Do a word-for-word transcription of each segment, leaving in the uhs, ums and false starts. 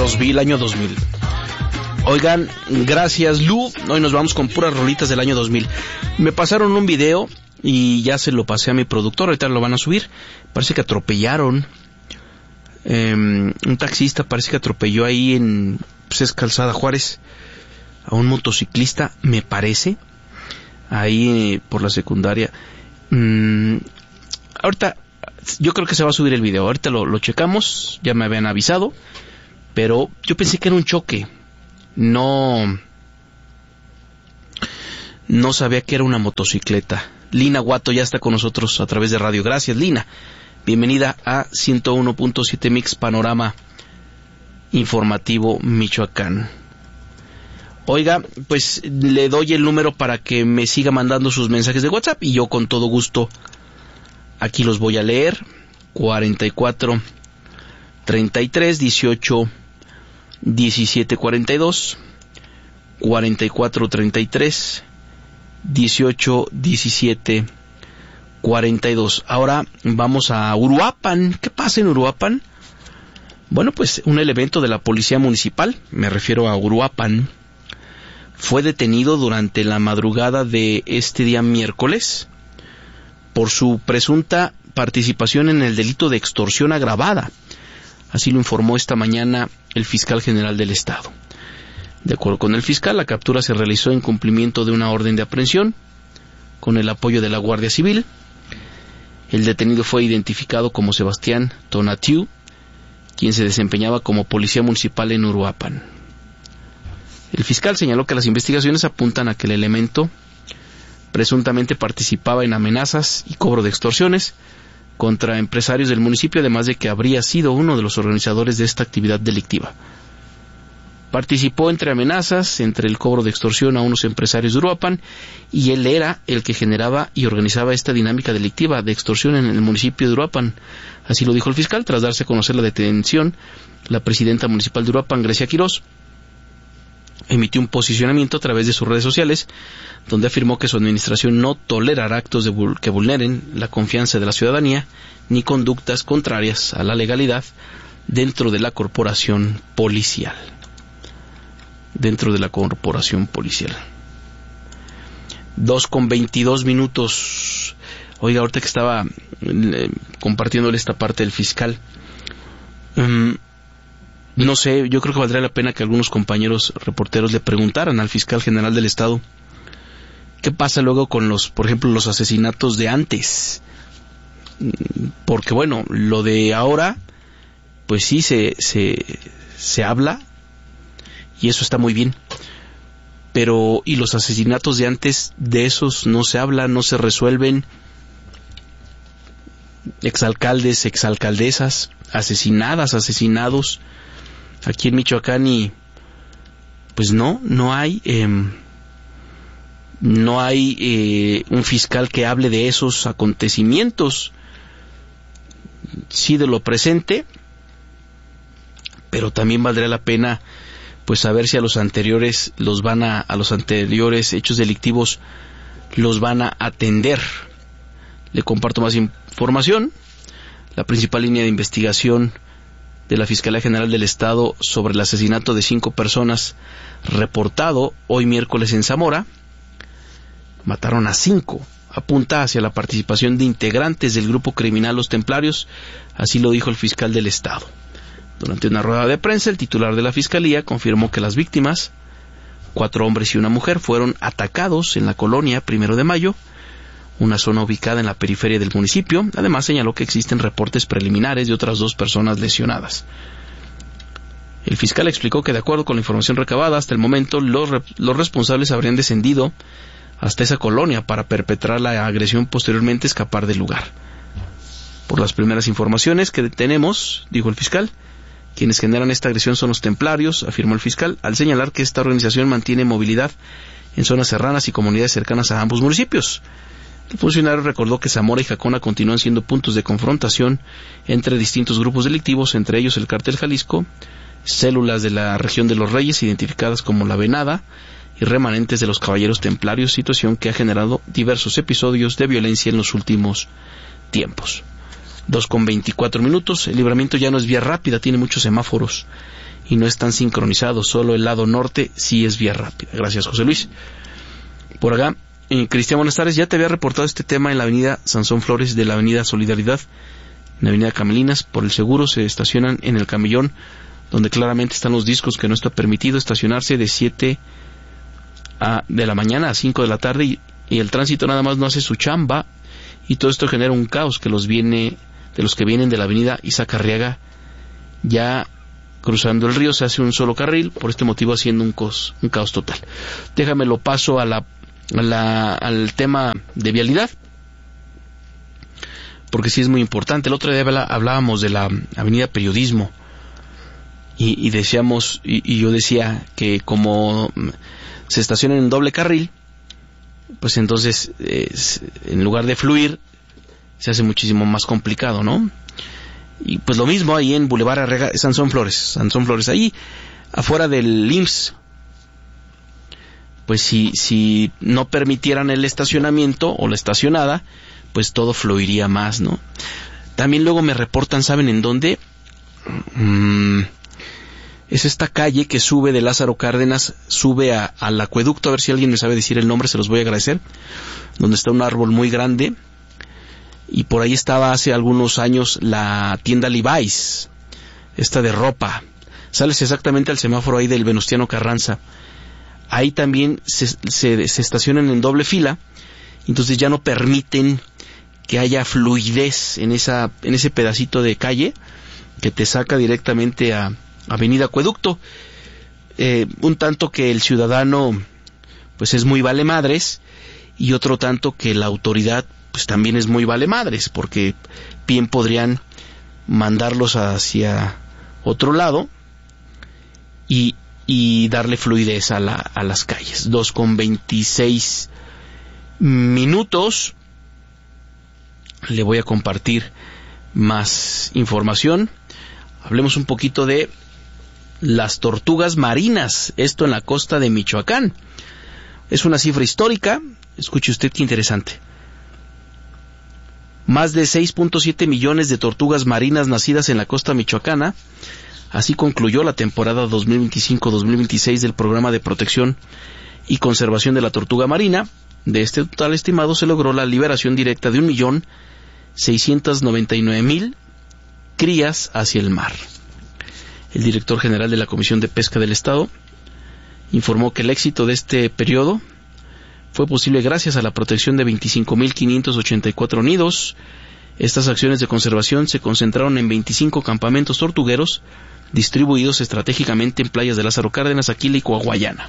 dos mil, año dos mil. Oigan, gracias Lu. Hoy nos vamos con puras rolitas del año dos mil. Me pasaron un video y ya se lo pasé a mi productor, ahorita lo van a subir. Parece que atropellaron eh, un taxista, parece que atropelló ahí en, pues es Calzada Juárez, a un motociclista, me parece, ahí eh, por la secundaria. Mm, ahorita yo creo que se va a subir el video, ahorita lo, lo checamos, ya me habían avisado, pero yo pensé que era un choque. No, no sabía que era una motocicleta. Lina Guato ya está con nosotros a través de radio. Gracias, Lina. Bienvenida a ciento uno punto siete Mix Panorama Informativo Michoacán. Oiga, pues le doy el número para que me siga mandando sus mensajes de WhatsApp y yo con todo gusto aquí los voy a leer. cuarenta y cuatro, treinta y tres, dieciocho, diecisiete, cuarenta y dos, cuarenta y cuatro, treinta y tres, dieciocho, diecisiete, cuarenta y dos. Ahora vamos a Uruapan. ¿Qué pasa en Uruapan? Bueno, pues un elemento de la policía municipal, me refiero a Uruapan, fue detenido durante la madrugada de este día miércoles por su presunta participación en el delito de extorsión agravada. Así lo informó esta mañana el fiscal general del estado. De acuerdo con el fiscal, la captura se realizó en cumplimiento de una orden de aprehensión con el apoyo de la Guardia Civil. El detenido fue identificado como Sebastián Tonatiu, quien se desempeñaba como policía municipal en Uruapan. El fiscal señaló que las investigaciones apuntan a que el elemento presuntamente participaba en amenazas y cobro de extorsiones contra empresarios del municipio, además de que habría sido uno de los organizadores de esta actividad delictiva. Participó entre amenazas, entre el cobro de extorsión a unos empresarios de Uruapan, y él era el que generaba y organizaba esta dinámica delictiva de extorsión en el municipio de Uruapan. Así lo dijo el fiscal tras darse a conocer la detención. La presidenta municipal de Uruapan, Grecia Quirós, emitió un posicionamiento a través de sus redes sociales, donde afirmó que su administración no tolerará actos de vul- que vulneren la confianza de la ciudadanía, ni conductas contrarias a la legalidad dentro de la corporación policial. Dentro de la corporación policial. Dos con veintidós minutos. Oiga, ahorita que estaba eh, compartiéndole esta parte del fiscal, um, no sé, yo creo que valdría la pena que algunos compañeros reporteros le preguntaran al fiscal general del estado qué pasa luego con los, por ejemplo, los asesinatos de antes. Porque bueno, lo de ahora, pues sí se, se, se habla, y eso está muy bien. Pero, y los asesinatos de antes, de esos no se habla, no se resuelven. Exalcaldes, exalcaldesas, asesinadas, asesinados aquí en Michoacán, y pues no, no hay, eh, no hay eh, un fiscal que hable de esos acontecimientos. Sí de lo presente, pero también valdría la pena pues saber si a los anteriores los van a, a los anteriores hechos delictivos los van a atender. Le comparto más información. La principal línea de investigación de la Fiscalía General del Estado sobre el asesinato de cinco personas reportado hoy miércoles en Zamora, mataron a cinco, apunta hacia la participación de integrantes del grupo criminal Los Templarios, así lo dijo el fiscal del Estado. Durante una rueda de prensa, el titular de la Fiscalía confirmó que las víctimas, cuatro hombres y una mujer, fueron atacados en la colonia Primero de Mayo, una zona ubicada en la periferia del municipio. Además, señaló que existen reportes preliminares de otras dos personas lesionadas. El fiscal explicó que, de acuerdo con la información recabada, hasta el momento los, re- los responsables habrían descendido hasta esa colonia para perpetrar la agresión, posteriormente escapar del lugar. Por las primeras informaciones que tenemos, dijo el fiscal, quienes generan esta agresión son los templarios, afirmó el fiscal, al señalar que esta organización mantiene movilidad en zonas serranas y comunidades cercanas a ambos municipios. El funcionario recordó que Zamora y Jacona continúan siendo puntos de confrontación entre distintos grupos delictivos, entre ellos el Cártel Jalisco, células de la región de los Reyes identificadas como La Venada y remanentes de los Caballeros Templarios, situación que ha generado diversos episodios de violencia en los últimos tiempos. Dos con veinticuatro minutos. El Libramiento ya no es vía rápida, tiene muchos semáforos y no están sincronizados, solo el lado norte sí es vía rápida. Gracias, José Luis. Por acá, eh, Cristian, buenas tardes. Ya te había reportado este tema en la avenida Sansón Flores de la avenida Solidaridad, en la avenida Camelinas. Por el seguro se estacionan en el camellón, donde claramente están los discos, que no está permitido estacionarse de siete a, de la mañana a cinco de la tarde, y, y el tránsito nada más no hace su chamba, y todo esto genera un caos que los viene de los que vienen de la avenida Isaac Arriaga, ya cruzando el río se hace un solo carril, por este motivo haciendo un caos, un caos total. Déjame lo paso a la, a la, al tema de vialidad, porque sí es muy importante. El otro día hablábamos de la avenida Periodismo, y, y decíamos, y, y yo decía que como se estacionan en doble carril, pues entonces eh, en lugar de fluir se hace muchísimo más complicado, ¿no? Y pues lo mismo ahí en Boulevard Arriaga, Sansón Flores, Sansón Flores, ahí afuera del I M S S, pues si, si no permitieran el estacionamiento o la estacionada, pues todo fluiría más, ¿no? También luego me reportan, ¿saben en dónde? Mm, es esta calle que sube de Lázaro Cárdenas, sube a, al acueducto, a ver si alguien me sabe decir el nombre, se los voy a agradecer, donde está un árbol muy grande, y por ahí estaba hace algunos años la tienda Levi's, esta de ropa. Sales exactamente al semáforo ahí del Venustiano Carranza. Ahí también se, se, se estacionan en doble fila, entonces ya no permiten que haya fluidez en esa en ese pedacito de calle que te saca directamente a Avenida Acueducto. Eh, un tanto que el ciudadano pues es muy vale madres, y otro tanto que la autoridad pues también es muy vale madres, porque bien podrían mandarlos hacia otro lado y, y darle fluidez a, la, a las calles. Dos con veintiséis minutos. Le voy a compartir más información. Hablemos un poquito de las tortugas marinas, esto en la costa de Michoacán. Es una cifra histórica, escuche usted qué interesante. Más de seis punto siete millones de tortugas marinas nacidas en la costa michoacana. Así concluyó la temporada dos mil veinticinco dos mil veintiséis del Programa de Protección y Conservación de la Tortuga Marina. De este total estimado se logró la liberación directa de un millón seiscientos noventa y nueve mil crías hacia el mar. El director general de la Comisión de Pesca del Estado informó que el éxito de este periodo fue posible gracias a la protección de veinticinco mil quinientos ochenta y cuatro nidos. Estas acciones de conservación se concentraron en veinticinco campamentos tortugueros distribuidos estratégicamente en playas de Lázaro Cárdenas, Aquila y Coahuayana.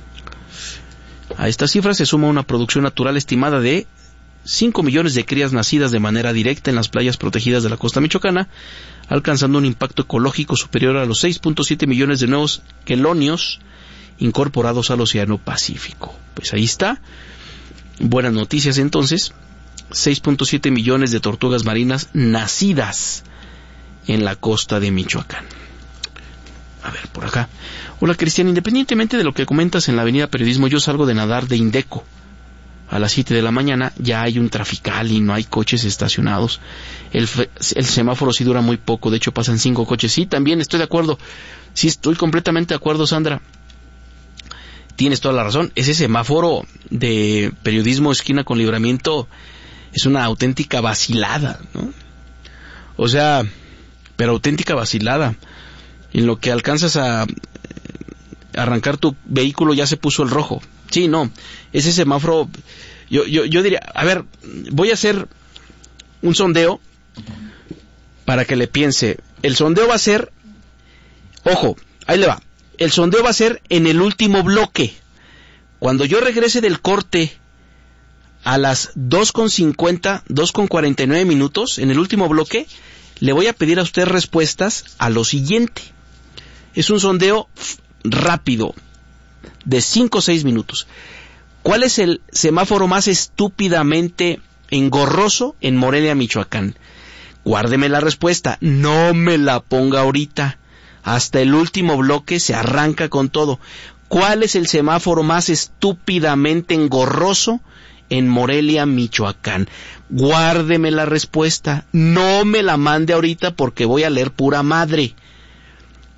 A esta cifra se suma una producción natural estimada de cinco millones de crías nacidas de manera directa en las playas protegidas de la costa michoacana, alcanzando un impacto ecológico superior a los seis punto siete millones de nuevos quelonios incorporados al Océano Pacífico. Pues ahí está. Buenas noticias entonces. seis punto siete millones de tortugas marinas nacidas en la costa de Michoacán. A ver, por acá. Hola, Cristian, independientemente de lo que comentas en la avenida Periodismo, yo salgo de nadar de Indeco a las siete de la mañana, ya hay un trafical y no hay coches estacionados. El, el semáforo sí dura muy poco, de hecho pasan cinco coches. Sí, también estoy de acuerdo. Sí, estoy completamente de acuerdo, Sandra. Tienes toda la razón. Ese semáforo de Periodismo esquina con Libramiento es una auténtica vacilada, ¿no? O sea, pero auténtica vacilada. En lo que alcanzas a arrancar tu vehículo ya se puso el rojo. Sí, no, ese semáforo, yo, yo, yo diría, a ver, voy a hacer un sondeo para que le piense. El sondeo va a ser, ojo, ahí le va, el sondeo va a ser en el último bloque. Cuando yo regrese del corte a las dos con cincuenta, dos con cuarenta y nueve minutos, en el último bloque, le voy a pedir a usted respuestas a lo siguiente. Es un sondeo rápido, de cinco o seis minutos. ¿Cuál es el semáforo más estúpidamente engorroso en Morelia, Michoacán? Guárdeme la respuesta, no me la ponga ahorita. Hasta el último bloque se arranca con todo. ¿Cuál es el semáforo más estúpidamente engorroso en Morelia, Michoacán? Guárdeme la respuesta, no me la mande ahorita porque voy a leer pura madre.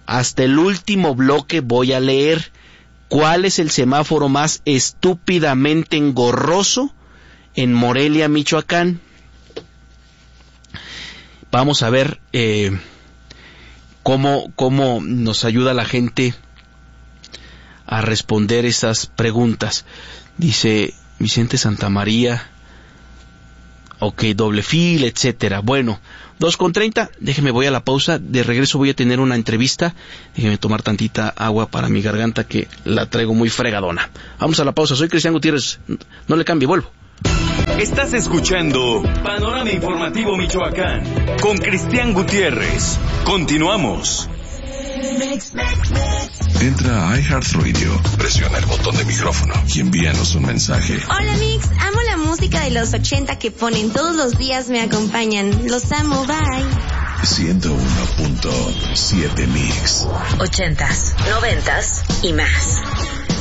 hasta el último bloque voy a leer cuál es el semáforo más estúpidamente engorroso en Morelia, Michoacán. Vamos a ver eh, cómo, cómo nos ayuda la gente a responder esas preguntas. Dice Vicente Santamaría, ok, doble fila, etcétera. Bueno, dos con treinta, déjeme, voy a la pausa, de regreso voy a tener una entrevista, déjeme tomar tantita agua para mi garganta que la traigo muy fregadona. Vamos a la pausa, soy Cristian Gutiérrez, no le cambie, vuelvo. Estás escuchando Panorama Informativo Michoacán con Cristian Gutiérrez. Continuamos. Entra a iHeartRadio, presiona el botón de micrófono y envíanos un mensaje. Hola Mix, amo la música de los ochenta que ponen todos los días, me acompañan. Los amo, bye. ciento uno punto siete Mix. Ochentas, noventas y más.